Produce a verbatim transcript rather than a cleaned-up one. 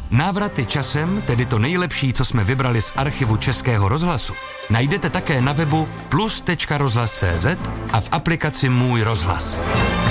Návraty časem, tedy to nejlepší, co jsme vybrali z archivu Českého rozhlasu, najdete také na webu plus tečka rozhlas tečka cé zet a v aplikaci Můj rozhlas.